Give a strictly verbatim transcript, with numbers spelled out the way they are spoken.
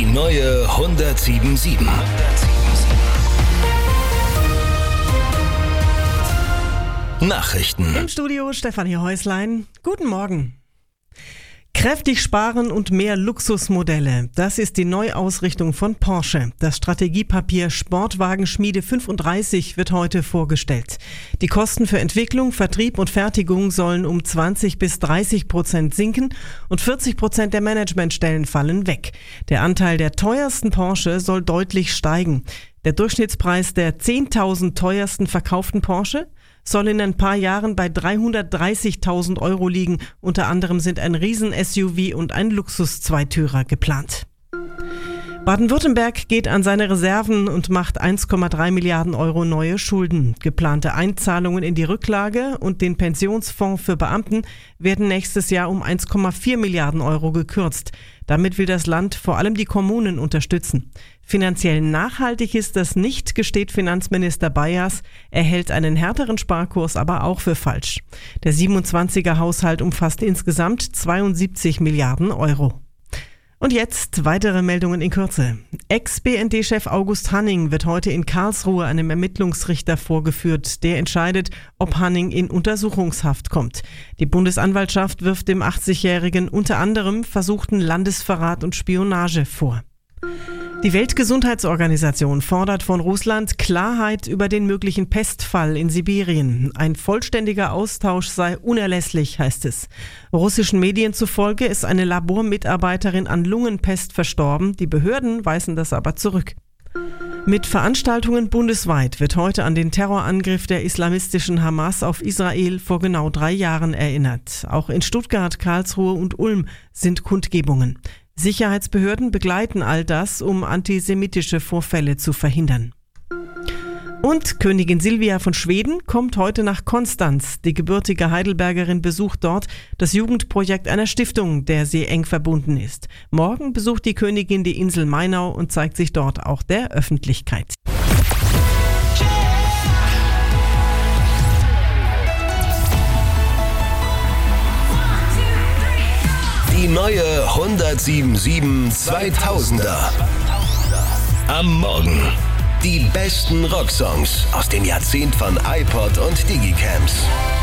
neue hundertsieben Komma sieben. Nachrichten. Im Studio Stefanie Häuslein. Guten Morgen. Kräftig sparen und mehr Luxusmodelle. Das ist die Neuausrichtung von Porsche. Das Strategiepapier Sportwagenschmiede fünfunddreißig wird heute vorgestellt. Die Kosten für Entwicklung, Vertrieb und Fertigung sollen um zwanzig bis dreißig Prozent sinken und vierzig Prozent der Managementstellen fallen weg. Der Anteil der teuersten Porsche soll deutlich steigen. Der Durchschnittspreis der zehntausend teuersten verkauften Porsche soll in ein paar Jahren bei dreihundertdreißigtausend Euro liegen. Unter anderem sind ein Riesen-S U V und ein Luxus-Zweitürer geplant. Baden-Württemberg geht an seine Reserven und macht eins Komma drei Milliarden Euro neue Schulden. Geplante Einzahlungen in die Rücklage und den Pensionsfonds für Beamten werden nächstes Jahr um eins Komma vier Milliarden Euro gekürzt. Damit will das Land vor allem die Kommunen unterstützen. Finanziell nachhaltig ist das nicht, gesteht Finanzminister Bayers. Er hält einen härteren Sparkurs aber auch für falsch. Der siebenundzwanziger Haushalt umfasst insgesamt zweiundsiebzig Milliarden Euro. Und jetzt weitere Meldungen in Kürze. Ex-B N D-Chef August Hanning wird heute in Karlsruhe einem Ermittlungsrichter vorgeführt. Der entscheidet, ob Hanning in Untersuchungshaft kommt. Die Bundesanwaltschaft wirft dem achtzigjährigen unter anderem versuchten Landesverrat und Spionage vor. Die Weltgesundheitsorganisation fordert von Russland Klarheit über den möglichen Pestfall in Sibirien. Ein vollständiger Austausch sei unerlässlich, heißt es. Russischen Medien zufolge ist eine Labormitarbeiterin an Lungenpest verstorben. Die Behörden weisen das aber zurück. Mit Veranstaltungen bundesweit wird heute an den Terrorangriff der islamistischen Hamas auf Israel vor genau drei Jahren erinnert. Auch in Stuttgart, Karlsruhe und Ulm sind Kundgebungen. Sicherheitsbehörden begleiten all das, um antisemitische Vorfälle zu verhindern. Und Königin Silvia von Schweden kommt heute nach Konstanz. Die gebürtige Heidelbergerin besucht dort das Jugendprojekt einer Stiftung, der sie eng verbunden ist. Morgen besucht die Königin die Insel Mainau und zeigt sich dort auch der Öffentlichkeit. Die neue hundertsieben Komma sieben zweitausender. Am Morgen. Die besten Rocksongs aus dem Jahrzehnt von iPod und Digicams.